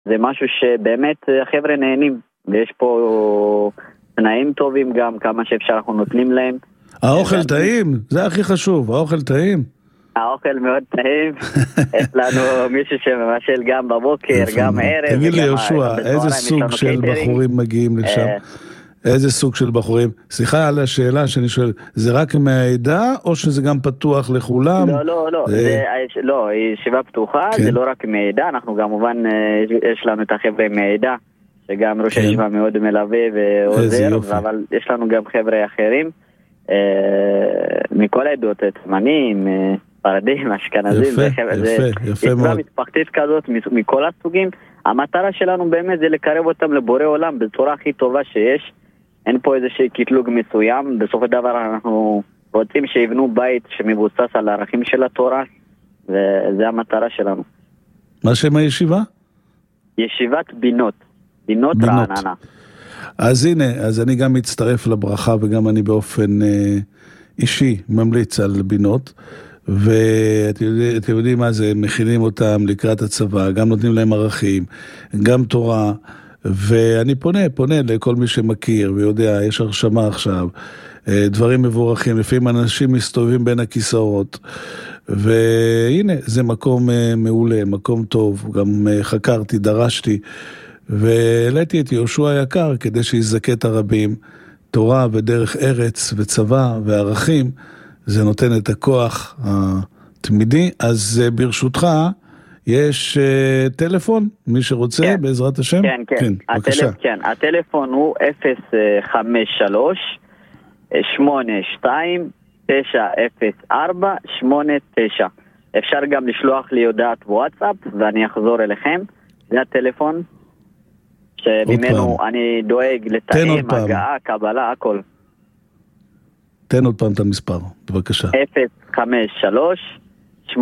זה משהו שבאמת החבר'ה נהנים, ויש פה תנאים טובים גם, כמה שאפשר אנחנו נותנים להם. האוכל טעים, זה הכי חשוב, האוכל טעים. האוכל מאוד טעים, יש לנו מישהו שממשל גם בבוקר, גם ערב. תגיד לי יהושע, איזה סוג של בחורים מגיעים לשם? איזה סוג של בחורים? סליחה על השאלה שאני שואל, זה רק מהעדה או שזה גם פתוח לכולם? לא, ישיבה פתוחה, זה לא רק מהעדה, אנחנו כמובן, יש לנו את החבר'ה מהעדה, שגם ראש הישיבה מאוד מלווה ועוזר, אבל יש לנו גם חבר'ה אחרים, מכל העדות, תימנים, פרדים, אשכנזים, זה ישיבה משפחתית כזאת, מכל הסוגים. המטרה שלנו באמת זה לקרב אותם לבורא עולם בצורה הכי טובה שיש. אין פה איזושהי קטלוג מסוים. בסוף הדבר אנחנו רוצים שיבנו בית שמבוסס על הערכים של התורה, וזה המטרה שלנו. מה שם הישיבה? ישיבת בינות. בינות רעננה. אז הנה, אז אני גם מצטרף לברכה, וגם אני באופן אישי ממליץ על בינות. ואתם יודעים מה זה, מכינים אותם לקראת הצבא, גם נותנים להם ערכים, גם תורה, ואני פונה לכל מי שמכיר ויודע, יש הרשמה עכשיו, דברים מבורכים, לפעמים אנשים מסתובבים בין הכיסאות, והנה, זה מקום מעולה, מקום טוב, גם חקרתי, דרשתי, והעליתי את יהושע היקר כדי שיזכה את הרבים, תורה ודרך ארץ וצבא וערכים, זה נותן את הכוח התמידי. אז ברשותך, יש טלפון, מי שרוצה, כן. בעזרת השם? כן. הטלפון הוא 053-82-904-89. אפשר גם לשלוח לי הודעת וואטסאפ, ואני אחזור אליכם. זה הטלפון שממנו אני דואג לתאם, הגעה, קבלה, הכל. תן עוד פעם את המספר, בבקשה. 053-82-904-89.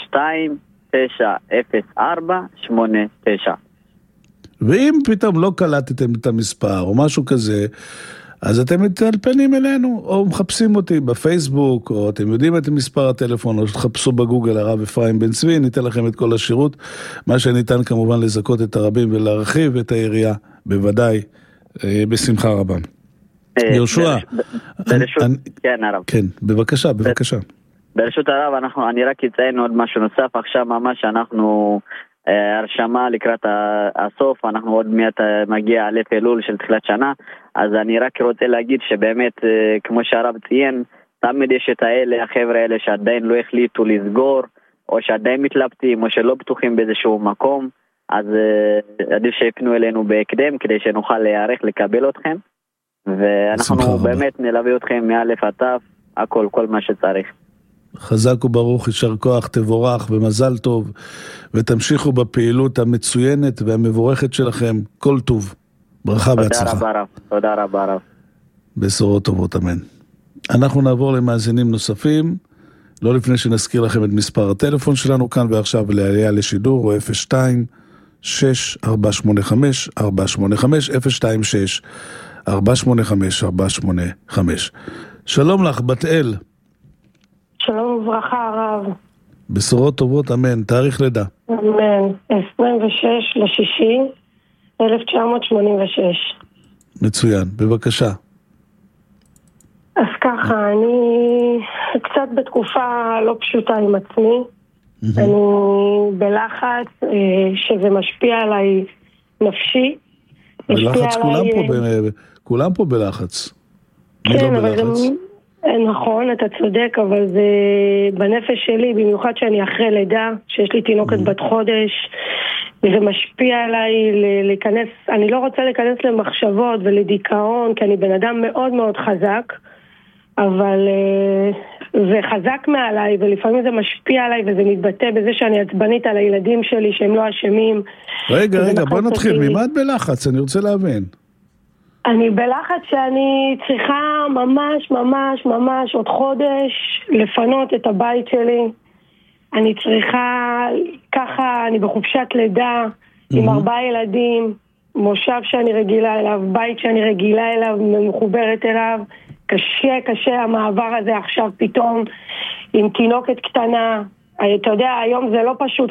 ואם פתאום לא קלטתם את המספר או משהו כזה, אז אתם מתלפנים אלינו, או מחפשים אותי בפייסבוק, או אתם יודעים את מספר הטלפון, או שתחפשו בגוגל הרב אפרים בן צבי, ניתן לכם את כל השירות, מה שניתן כמובן לזכות את הרבים ולהרחיב את העירייה, בוודאי, בשמחה רבה. יהושע, כן הרב. כן, בבקשה. ברשות הרב, אני רק אציין עוד משהו נוסף, עכשיו ממש אנחנו הרשמה לקראת הסוף, אנחנו עוד מעט מגיע אלף אלול של תחילת שנה, אז אני רק רוצה להגיד שבאמת, כמו שהרב ציין, תמיד יש את החבר'ה האלה שעדיין לא החליטו לסגור, או שעדיין מתלבטים, או שלא פתוחים באיזשהו מקום, אז עדיף שיפנו אלינו בהקדם, כדי שנוכל להיערך לקבל אתכם, ואנחנו באמת נלווה אתכם מאלף עד תף, הכל, כל מה שצריך. חזק וברוך, יישר כוח, תבורך ומזל טוב, ותמשיכו בפעילות המצוינת והמבורכת שלכם, כל טוב, ברכה והצלחה. תודה רבה רב. בשורות טובות, אמן. אנחנו נעבור למאזינים נוספים, לא לפני שנזכיר לכם את מספר הטלפון שלנו כאן ועכשיו לעלייה לשידור, הוא 026-485-485, 026-485-485. שלום לך, בת אל. שלום וברכה הרב. בשורות טובות, אמן. תאריך לידה. אמן. 26/6/1986. מצוין, בבקשה. אז ככה, אני קצת בתקופה לא פשוטה עם עצמי. אני בלחץ שזה משפיע עליי נפשי. בלחץ כולם פה בלחץ. כן, אבל זה... נכון, אתה צודק, אבל זה בנפש שלי, במיוחד שאני אחרי לידה, שיש לי תינוקת בת חודש, וזה משפיע עליי להיכנס, אני לא רוצה להיכנס למחשבות ולדיכאון, כי אני בן אדם מאוד מאוד חזק, אבל זה חזק מעליי, ולפעמים זה משפיע עליי, וזה מתבטא בזה שאני עצבנית על הילדים שלי, שהם לא אשמים. רגע, בוא נתחיל, ממה את בלחץ? אני רוצה להבין. אני בלחץ שאני צריכה ממש עוד חודש לפנות את הבית שלי. אני צריכה, ככה, אני בחופשת לידה עם 4 ילדים, מושב שאני רגילה אליו, בית שאני רגילה אליו, מחוברת אליו. קשה המעבר הזה עכשיו פתאום עם תינוקת קטנה. אתה יודע, היום זה לא פשוט.